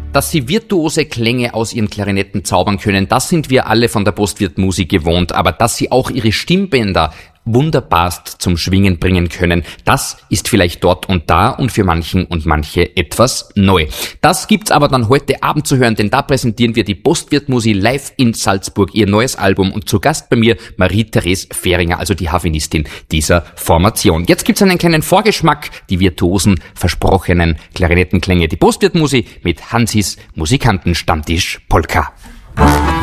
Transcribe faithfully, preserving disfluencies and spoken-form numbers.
Dass sie virtuose Klänge aus ihren Klarinetten zaubern können, das sind wir alle von der Postwirtmusik gewohnt. Aber dass sie auch ihre Stimmbänder wunderbarst zum Schwingen bringen können, das ist vielleicht dort und da und für manchen und manche etwas neu. Das gibt's aber dann heute Abend zu hören, denn da präsentieren wir die Postwirtmusik live in Salzburg, ihr neues Album, und zu Gast bei mir Marie-Therese Fehringer, also die Harfenistin dieser Formation. Jetzt gibt's einen kleinen Vorgeschmack, die virtuosen, versprochenen Klarinettenklänge, die Postwirtmusik mit Hansis Musikantenstammtisch Polka.